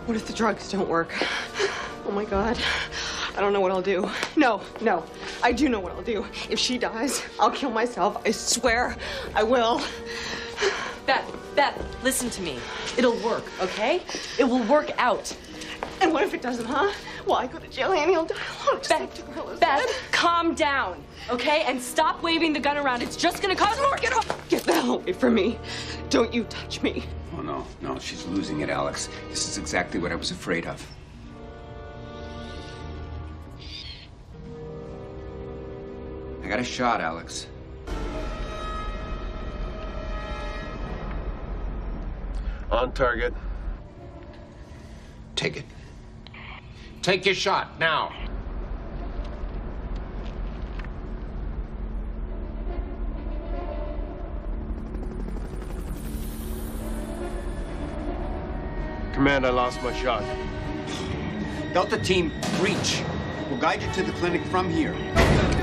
What if the drugs don't work? Oh my God. I don't know what I'll do. No. I do know what I'll do. If she dies, I'll kill myself. I swear I will. Beth, listen to me. It'll work, okay? It will work out. And what if it doesn't, huh? Well, I go to jail, Annie will die alone. Beth, calm down, okay? And stop waving the gun around. It's just gonna cause more. Get the hell away from me. Don't you touch me. Oh, no, she's losing it, Alex. This is exactly what I was afraid of. I got a shot, Alex. On target. Take it. Take your shot, now. Command, I lost my shot. Delta team, breach. We'll guide you to the clinic from here.